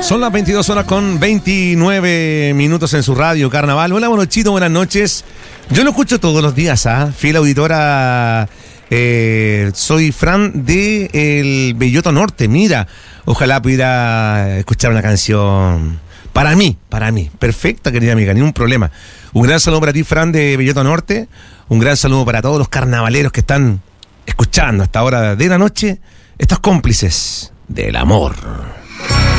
Son las 22 horas con 29 minutos en su radio Carnaval. Hola, Monochito, buenas noches. Yo lo escucho todos los días, fiel auditora. Soy Fran de el Belloto Norte. Mira, ojalá pudiera escuchar una canción para mí. Perfecta, querida amiga, ni un problema. Un gran saludo para ti, Fran de Belloto Norte. Un gran saludo para todos los carnavaleros que están escuchando a esta hora de la noche, estos cómplices del amor.